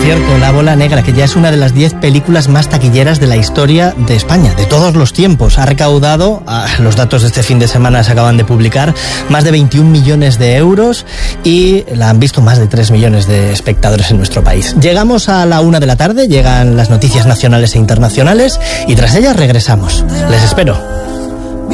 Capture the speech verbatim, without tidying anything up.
cierto, La Bola Negra, que ya es una de las diez películas más taquilleras de la historia de España, de todos los tiempos. Ha recaudado, los datos de este fin de semana se acaban de publicar, más de veintiún millones de euros y la han visto más de tres millones de espectadores en nuestro país. Llegamos a la una de la tarde, llegan las noticias nacionales e internacionales y tras ellas regresamos. Les espero.